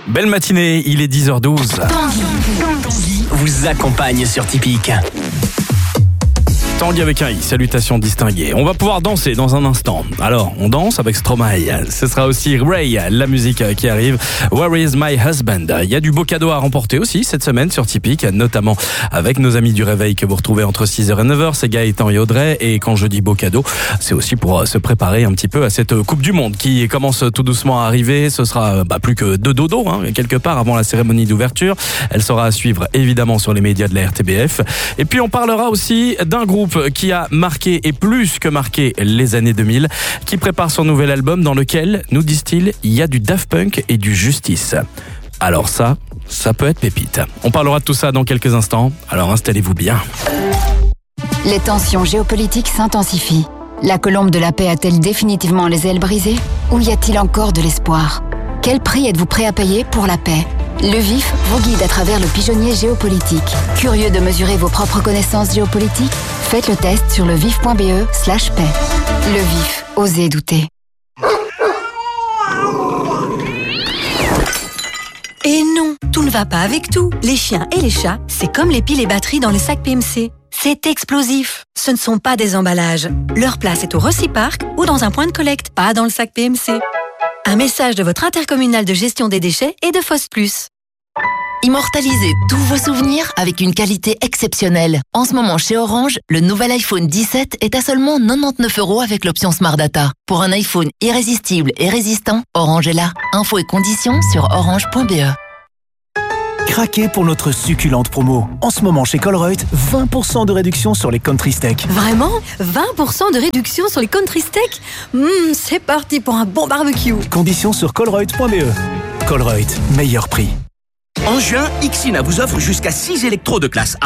Belle matinée, il est 10h12. Tanguy vous accompagne sur Typique. Tanguy avec un I, salutations distinguées. On va pouvoir danser dans un instant. Alors, on danse avec Stromae. Ce sera aussi Ray, la musique qui arrive. Where is my husband? Il y a du beau cadeau à remporter aussi cette semaine sur Typique, notamment avec nos amis du réveil que vous retrouvez entre 6h et 9h. C'est Gaëtan et Audrey. Et quand je dis beau cadeau, c'est aussi pour se préparer un petit peu à cette Coupe du Monde qui commence tout doucement à arriver. Ce sera plus que de dodo, quelque part avant la cérémonie d'ouverture. Elle sera à suivre évidemment sur les médias de la RTBF. Et puis on parlera aussi d'un groupe qui a marqué et plus que marqué les années 2000, qui prépare son nouvel album dans lequel, nous disent-ils, il y a du Daft Punk et du Justice. Alors ça peut être pépite. On parlera de tout ça dans quelques instants, alors installez-vous bien. Les tensions géopolitiques s'intensifient. La colombe de la paix a-t-elle définitivement les ailes brisées? Ou y a-t-il encore de l'espoir? Quel prix êtes-vous prêt à payer pour la paix? Le VIF vous guide à travers le pigeonnier géopolitique. Curieux de mesurer vos propres connaissances géopolitiques? Faites le test sur levif.be/paix. Le VIF, osez douter. Et non, tout ne va pas avec tout. Les chiens et les chats, c'est comme les piles et batteries dans le sac PMC. C'est explosif. Ce ne sont pas des emballages. Leur place est au Reciparc ou dans un point de collecte, pas dans le sac PMC. Un message de votre intercommunal de gestion des déchets et de FOS+. Immortalisez tous vos souvenirs avec une qualité exceptionnelle. En ce moment chez Orange, le nouvel iPhone 17 est à seulement 99 € avec l'option Smart Data. Pour un iPhone irrésistible et résistant, Orange est là. Infos et conditions sur orange.be. Craquez pour notre succulente promo. En ce moment chez Colruyt, 20% de réduction sur les country steaks. Vraiment 20% de réduction sur les country steaks? C'est parti pour un bon barbecue. Conditions sur colruyt.be. Colruyt, meilleur prix. En juin, Ixina vous offre jusqu'à 6 électros de classe A.